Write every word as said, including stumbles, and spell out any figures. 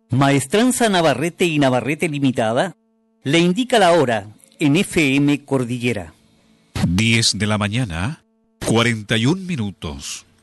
Maestranza Navarrete y Navarrete Limitada le indica la hora en F M Cordillera. diez de la mañana, cuarenta y un minutos.